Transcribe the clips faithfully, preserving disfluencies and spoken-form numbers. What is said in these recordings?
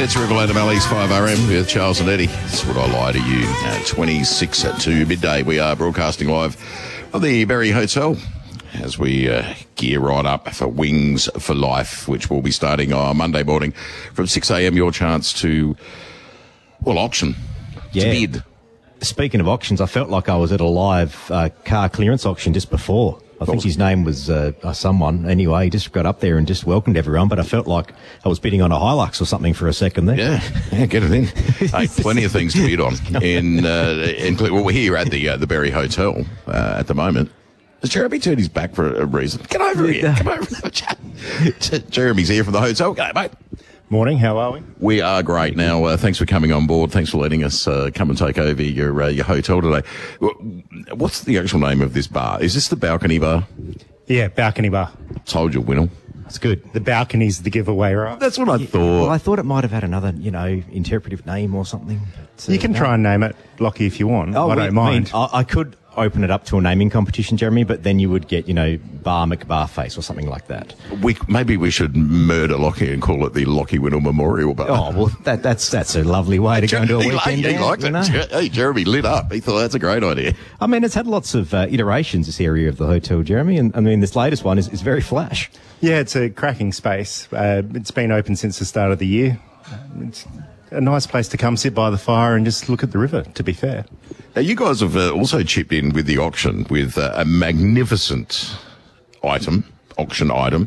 It's Riverland and Mally's five R M with Charles and Eddie. That's what I lie to you. Uh, twenty-six to midday. We are broadcasting live from the Berry Hotel as we uh, gear right up for Wings for Life, which will be starting on Monday morning from six A M. Your chance to, well, auction, yeah. to bid. Speaking of auctions, I felt like I was at a live uh, car clearance auction just before. I think his name was uh, uh, someone. Anyway, he just got up there and just welcomed everyone, but I felt like I was bidding on a Hilux or something for a second there. Yeah, yeah, get it in. Hey, plenty of things to bid on. In, uh, in well, we're here at the uh, the Berry Hotel uh, at the moment. Has Jeremy turned his back for a reason? Get over here. Come over and have a chat. Jeremy's here from the hotel. Go, mate. Morning, how are we? We are great. Now, uh, thanks for coming on board. Thanks for letting us uh, come and take over your uh, your hotel today. What's the actual name of this bar? Is this the Balcony Bar? Yeah, Balcony Bar. Told you, Winnell. That's good. The balcony's the giveaway, right? That's what I Yeah, thought. Well, I thought it might have had another, you know, interpretive name or something. But, uh, You can no. try and name it Lockie if you want. Oh, I we- don't mind. I, mean, I, I could open it up to a naming competition, Jeremy, but then you would get, you know, Bar McBarface or something like that. We, maybe we should murder Lockie and call it the Lockie Winnell Memorial Bar. Oh, well, that, that's that's a lovely way to go into a he weekend. liked, he out, liked you it. know? Jer- Hey, Jeremy lit up. He thought that's a great idea. I mean, it's had lots of uh, iterations, this area of the hotel, Jeremy, and I mean, this latest one is, is very flash. Yeah, it's a cracking space. Uh, it's been open since the start of the year. It's a nice place to come sit by the fire and just look at the river, to be fair. Now, you guys have uh, also chipped in with the auction with uh, a magnificent item, auction item.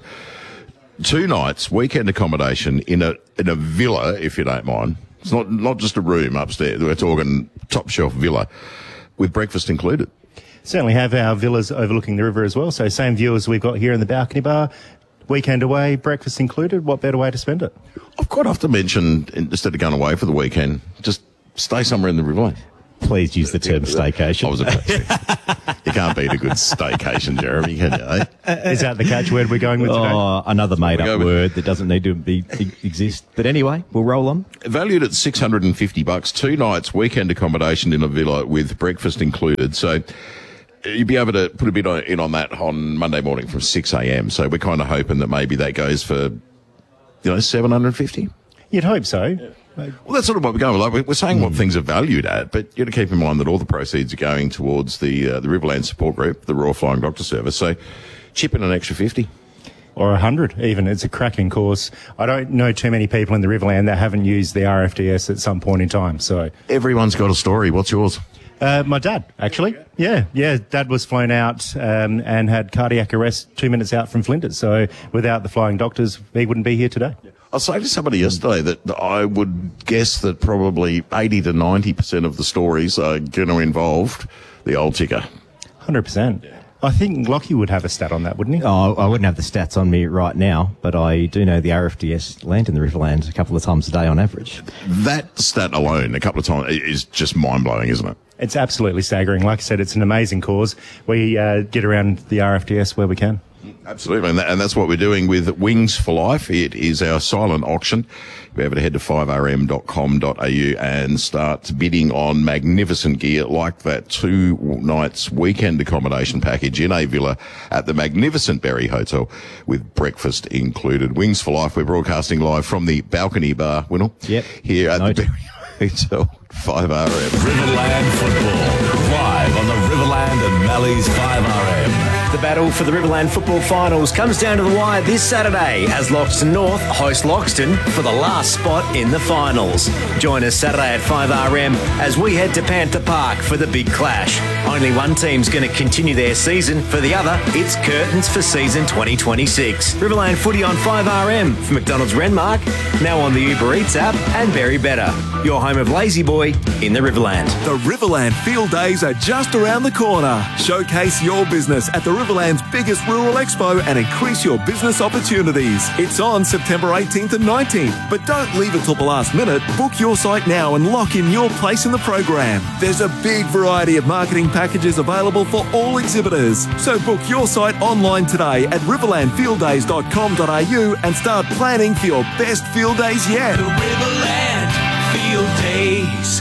Two nights, weekend accommodation in a in a villa, if you don't mind. It's not not just a room upstairs. We're talking top shelf villa with breakfast included. Certainly have our villas overlooking the river as well. So same view as we've got here in the Balcony Bar. Weekend away, breakfast included. What better way to spend it? I've quite often mentioned, instead of going away for the weekend, just stay somewhere in the Riverland. Please use the term staycation. I was about to. You can't beat a good staycation, Jeremy, can you? Eh? Is that the catchword we're going with today? Oh, another we go made-up with. word that doesn't need to be e- exist. But anyway, we'll roll on. Valued at six hundred fifty bucks, two nights, weekend accommodation in a villa with breakfast included. So you'd be able to put a bit on, in on that on Monday morning from six A M. So we're kind of hoping that maybe that goes for, you know, seven hundred fifty. You'd hope so. Well, that's sort of what we're going with. Like, we're saying what things are valued at, but you got to keep in mind that all the proceeds are going towards the uh, the Riverland Support Group, the Royal Flying Doctor Service. So chip in an extra fifty. Or a hundred, even. It's a cracking course. I don't know too many people in the Riverland that haven't used the R F D S at some point in time. So Everyone's got a story. What's yours? Uh, my dad, actually. Yeah, yeah. Dad was flown out um, and had cardiac arrest two minutes out from Flinders. So without the flying doctors, he wouldn't be here today. I was saying to somebody yesterday that I would guess that probably eighty to ninety percent of the stories are going to involve the old ticker. one hundred percent. I think Lockie would have a stat on that, wouldn't he? Oh, I wouldn't have the stats on me right now, but I do know the R F D S land in the Riverland a couple of times a day on average. That stat alone, a couple of times, is just mind-blowing, isn't it? It's absolutely staggering. Like I said, it's an amazing cause. We uh, get around the R F D S where we can. Absolutely, and, that, and that's what we're doing with Wings for Life. It is our silent auction. You'll be able to head to five r m dot com dot a u and start bidding on magnificent gear like that two nights weekend accommodation package in a villa at the magnificent Berry Hotel with breakfast included. Wings for Life, we're broadcasting live from the Balcony Bar, Winnell. Yep. Here at Noted. the Berry Hotel, five R M. Riverland football, live on the Riverland and Mally's five R M. The battle for the Riverland Football Finals comes down to the wire this Saturday as Loxton North host Loxton for the last spot in the finals. Join us Saturday at five R M as we head to Panther Park for the big clash. Only one team's going to continue their season. For the other, it's curtains for season twenty twenty-six. Riverland footy on five R M for McDonald's Renmark, now on the Uber Eats app and Berry Better, your home of Lazy Boy in the Riverland. The Riverland Field Days are just around the corner. Showcase your business at the Riverland's biggest rural expo and increase your business opportunities. It's on September eighteenth and nineteenth, but don't leave it till the last minute. Book your site now and lock in your place in the program. There's a big variety of marketing packages available for all exhibitors. So book your site online today at riverland field days dot com dot a u and start planning for your best field days yet. The Riverland Field Days.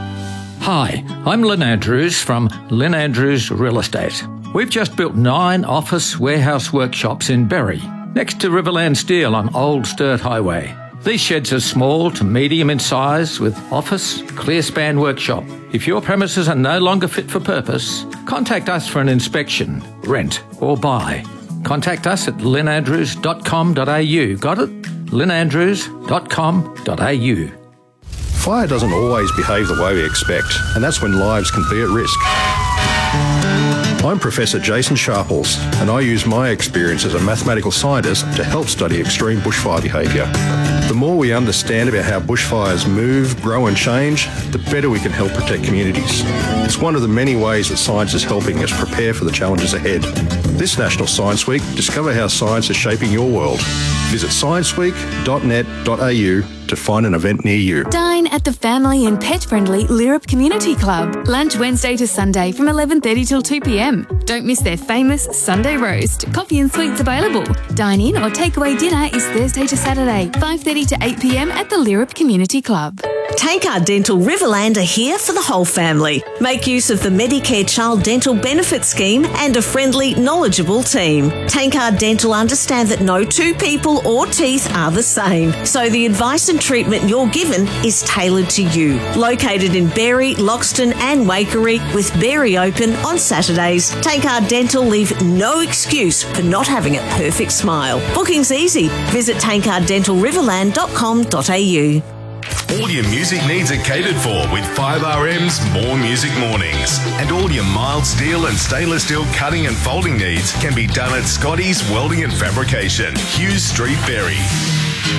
Hi, I'm Lynn Andrews from Lynn Andrews Real Estate. We've just built nine office warehouse workshops in Berry, next to Riverland Steel on Old Sturt Highway. These sheds are small to medium in size with office, clear span workshop. If your premises are no longer fit for purpose, contact us for an inspection, rent or buy. Contact us at lynn andrews dot com dot a u. Got it? lynn andrews dot com dot a u. Fire doesn't always behave the way we expect, and that's when lives can be at risk. I'm Professor Jason Sharples, and I use my experience as a mathematical scientist to help study extreme bushfire behaviour. The more we understand about how bushfires move, grow and change, the better we can help protect communities. It's one of the many ways that science is helping us prepare for the challenges ahead. This National Science Week, discover how science is shaping your world. Visit science week dot net dot a u to find an event near you. Dine at the family and pet-friendly Lyrup Community Club. Lunch Wednesday to Sunday from eleven thirty till two p m. Don't miss their famous Sunday roast. Coffee and sweets available. Dine-in or takeaway dinner is Thursday to Saturday, five thirty to eight p m at the Lyrup Community Club. Tankard Dental Riverland are here for the whole family. Make use of the Medicare Child Dental Benefit Scheme and a friendly, knowledgeable team. Tankard Dental understand that no two people or teeth are the same, so the advice and treatment you're given is tailored to you. Located in Berry, Loxton and Waikerie, with Berry open on Saturdays, Tankard Dental leave no excuse for not having a perfect smile. Booking's easy. Visit tankard dental riverland dot com dot a u. All your music needs are catered for with five R M's More Music Mornings. And all your mild steel and stainless steel cutting and folding needs can be done at Scotty's Welding and Fabrication, Hughes Street, Berry.